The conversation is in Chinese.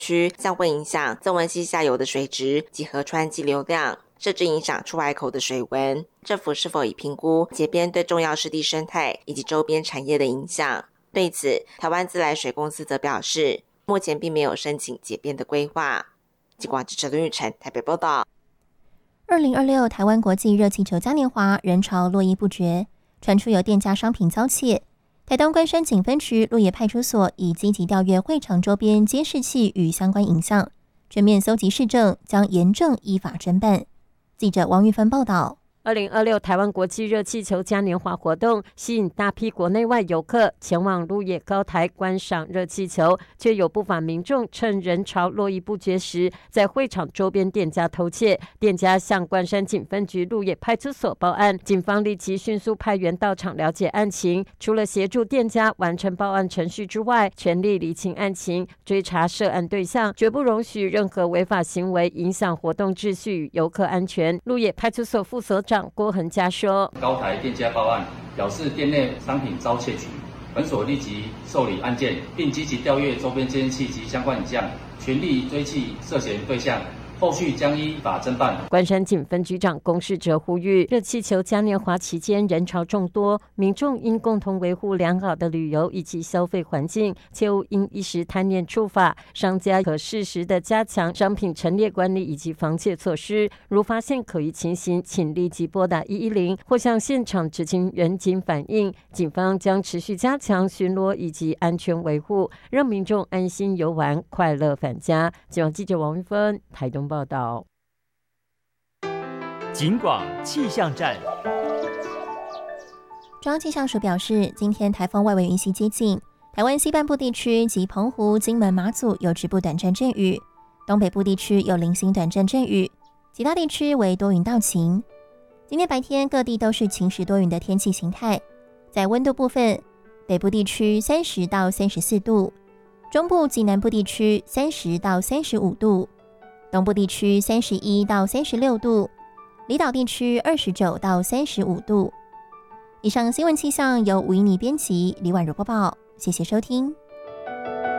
区将会影响曾文溪下游的水质及河川激流量，甚至影响出海口的水文。政府是否已评估结边对重要湿地生态以及周边产业的影响？对此，台湾自来水公司则表示，目前并没有申请结边的规划。记者记者刘玉成台北报道。 2026台湾国际热气球嘉年华人潮络绎不绝，传出有店家商品遭窃。台东关山警分区鹿野派出所已积极调阅会场周边监视器与相关影像，全面搜集市政，将严正依法侦办。记者王玉芬报道。 2026台湾国际热气球嘉年华活动吸引大批国内外游客前往鹿野高台观赏热气球，却有不法民众趁人潮络绎不绝时，在会场周边店家偷窃。店家向关山警分局鹿野派出所报案，警方立即迅速派员到场了解案情，除了协助店家完成报案程序之外，全力厘清案情，追查涉案对象，绝不容许任何违法行为影响活动秩序与游客安全。鹿野派出所副所长郭恒嘉说：“ 高台店家报案，表示店内商品遭窃取，本所立即受理案件，并积极调阅周边监视器及相关影像，全力追缉涉嫌对象。”后续将依法侦办。 关山警分局长龚世哲呼吁，热气球嘉年华期间人潮众多，民众应共同维护良好的旅游以及消费环境，切勿因一时贪念触法。商家可适时的加强商品陈列管理以及防窃措施，如发现可疑情形，请立即拨打110或向现场执勤员警反映。警方将持续加强巡逻以及安全维护，让民众安心游玩，快乐返家。记者记者王玉芬台东报道。 警广气象站。 中央气象署表示，今天台风外围云系接近台湾西半部地区及澎湖、金门、马祖有局部短暂阵雨，东北部地区有零星短暂阵雨，其他地区为多云到晴。今天白天各地都是晴时多云的天气形态。在温度部分，北部地区30到34度，中部及南部地区30到35度，东部地区31到36度，离岛地区29到35度。以上新闻气象由吴依妮编辑，李婉如播报，谢谢收听。